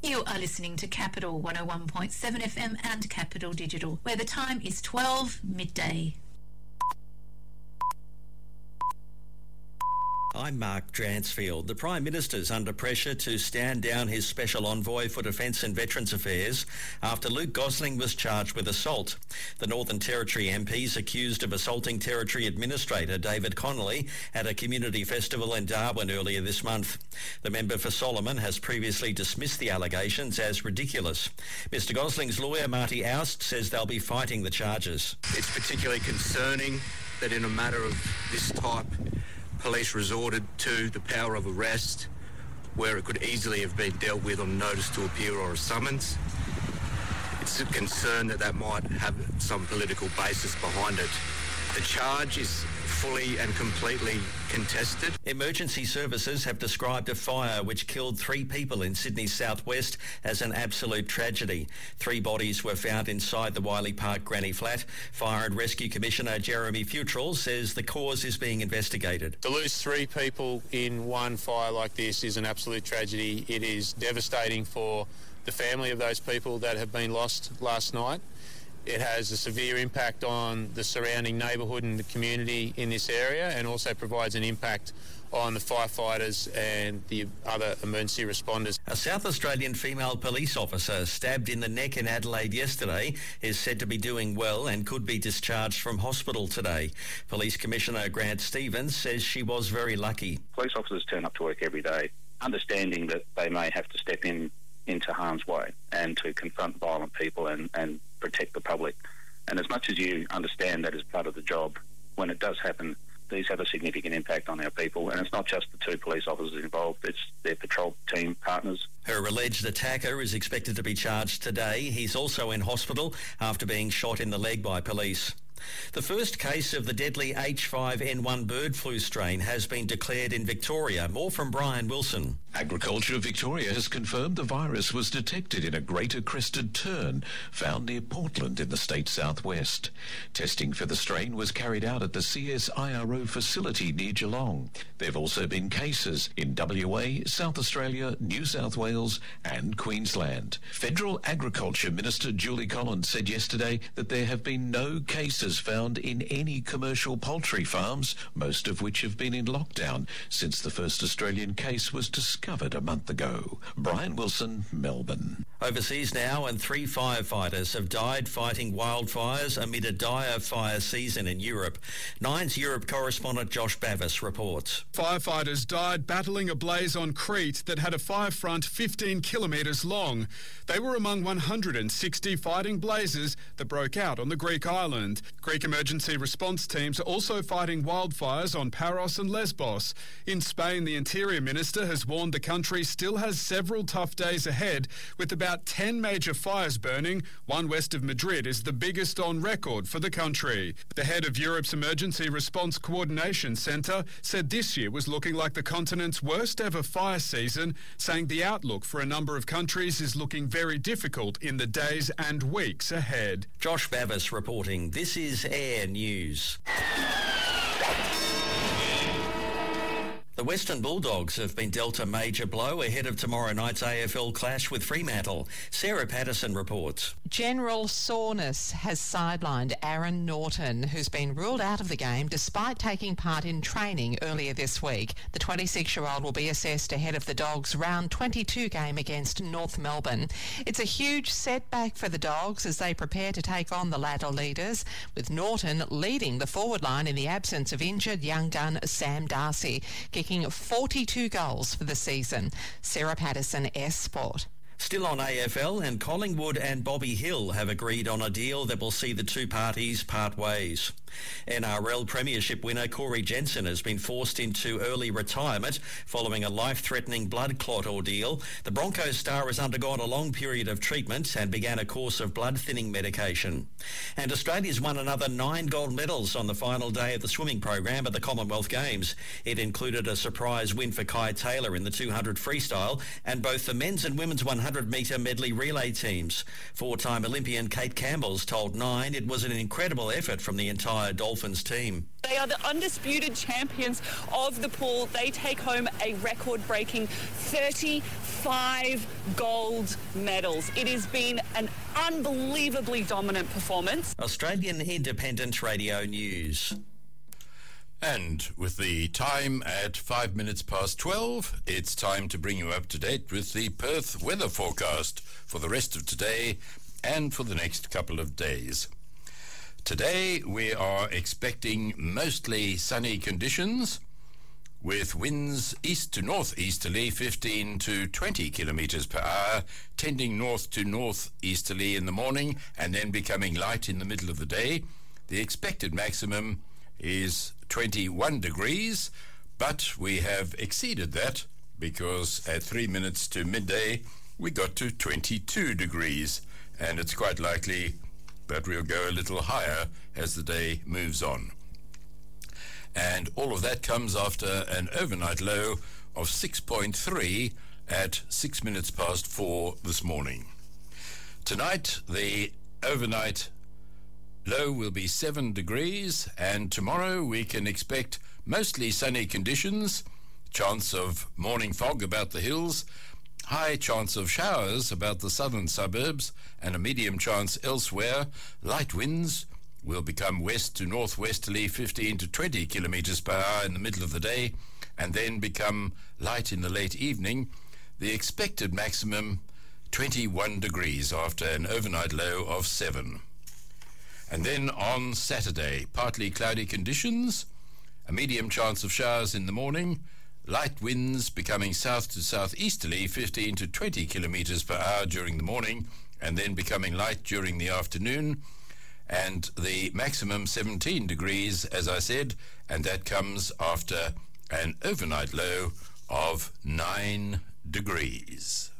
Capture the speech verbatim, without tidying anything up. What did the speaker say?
You are listening to Capital one oh one point seven F M and Capital Digital, where the time is twelve midday. I'm Mark Dransfield. The Prime Minister's under pressure to stand down his Special Envoy for Defence and Veterans Affairs after Luke Gosling was charged with assault. The Northern Territory M P's accused of assaulting Territory Administrator David Connolly at a community festival in Darwin earlier this month. The member for Solomon has previously dismissed the allegations as ridiculous. Mr Gosling's lawyer, Marty Oust, says they'll be fighting the charges. It's particularly concerning that in a matter of this type, police resorted to the power of arrest where it could easily have been dealt with on notice to appear or a summons. It's a concern that that might have some political basis behind it. The charge is fully and completely contested. Emergency services have described a fire which killed three people in Sydney's southwest as an absolute tragedy. Three bodies were found inside the Wiley Park granny flat. Fire and Rescue Commissioner Jeremy Futrell says the cause is being investigated. To lose three people in one fire like this is an absolute tragedy. It is devastating for the family of those people that have been lost last night. It has a severe impact on the surrounding neighbourhood and the community in this area, and also provides an impact on the firefighters and the other emergency responders. A South Australian female police officer stabbed in the neck in Adelaide yesterday is said to be doing well and could be discharged from hospital today. Police Commissioner Grant Stevens says she was very lucky. Police officers turn up to work every day, understanding that they may have to step in into harm's way and to confront violent people and, and protect the public. And as much as you understand that is part of the job, when it does happen, these have a significant impact on our people. And it's not just the two police officers involved, it's their patrol team partners. Her alleged attacker is expected to be charged today. He's also in hospital after being shot in the leg by police. The first case of the deadly H five N one bird flu strain has been declared in Victoria. More from Brian Wilson. Agriculture Victoria has confirmed the virus was detected in a greater crested tern found near Portland in the state's southwest. Testing for the strain was carried out at the C S I R O facility near Geelong. There have also been cases in W A, South Australia, New South Wales and Queensland. Federal Agriculture Minister Julie Collins said yesterday that there have been no cases found in any commercial poultry farms, most of which have been in lockdown since the first Australian case was discovered a month ago. Brian Wilson, Melbourne. Overseas now, and three firefighters have died fighting wildfires amid a dire fire season in Europe. Nine's Europe correspondent Josh Bavis reports. Firefighters died battling a blaze on Crete that had a fire front fifteen kilometres long. They were among one hundred sixty fighting blazes that broke out on the Greek island. Greek emergency response teams are also fighting wildfires on Paros and Lesbos. In Spain, the Interior Minister has warned the country still has several tough days ahead, with about ten major fires burning. One west of Madrid is the biggest on record for the country. The head of Europe's Emergency Response Coordination Centre said this year was looking like the continent's worst ever fire season, saying the outlook for a number of countries is looking very difficult in the days and weeks ahead. Josh Bavis reporting. This is Air News. The Western Bulldogs have been dealt a major blow ahead of tomorrow night's A F L clash with Fremantle. Sarah Patterson reports. General soreness has sidelined Aaron Norton, who's been ruled out of the game despite taking part in training earlier this week. The twenty-six-year-old will be assessed ahead of the Dogs' round twenty-two game against North Melbourne. It's a huge setback for the Dogs as they prepare to take on the ladder leaders, with Norton leading the forward line in the absence of injured young gun Sam Darcy, kicking forty-two goals for the season. Sarah Patterson, S Sport. Still on A F L, and Collingwood and Bobby Hill have agreed on a deal that will see the two parties part ways. N R L Premiership winner Corey Jensen has been forced into early retirement following a life-threatening blood clot ordeal. The Broncos star has undergone a long period of treatment and began a course of blood-thinning medication. And Australia's won another nine gold medals on the final day of the swimming program at the Commonwealth Games. It included a surprise win for Kai Taylor in the two hundred freestyle and both the men's and women's one hundred metre medley relay teams. Four-time Olympian Kate Campbell's told Nine it was an incredible effort from the entire entire Dolphins team. They are the undisputed champions of the pool. They take home a record-breaking thirty-five gold medals. It has been an unbelievably dominant performance. Australian Independent Radio News. And with the time at five minutes past twelve, it's time to bring you up to date with the Perth weather forecast for the rest of today and for the next couple of days. Today we are expecting mostly sunny conditions with winds east to northeasterly fifteen to twenty kilometres per hour, tending north to northeasterly in the morning and then becoming light in the middle of the day. The expected maximum is twenty-one degrees, but we have exceeded that because at three minutes to midday we got to twenty-two degrees, and it's quite likely that we'll go a little higher as the day moves on. And all of that comes after an overnight low of six point three at six minutes past four this morning. Tonight the overnight low will be seven degrees, and tomorrow we can expect mostly sunny conditions, chance of morning fog about the hills, high chance of showers about the southern suburbs, and a medium chance elsewhere. Light winds will become west to northwesterly fifteen to twenty kilometres per hour in the middle of the day, and then become light in the late evening. The expected maximum twenty-one degrees after an overnight low of seven. And then on Saturday, partly cloudy conditions, a medium chance of showers in the morning, light winds becoming south to southeasterly fifteen to twenty kilometres per hour during the morning, and then becoming light during the afternoon, and the maximum seventeen degrees, as I said, and that comes after an overnight low of nine degrees.